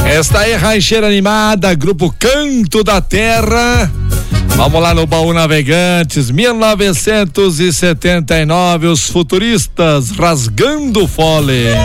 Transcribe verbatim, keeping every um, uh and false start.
Esta aí, Rancheira Animada, Grupo Canto da Terra. Vamos lá no Baú Navegantes, mil novecentos e setenta e nove, os futuristas rasgando fole.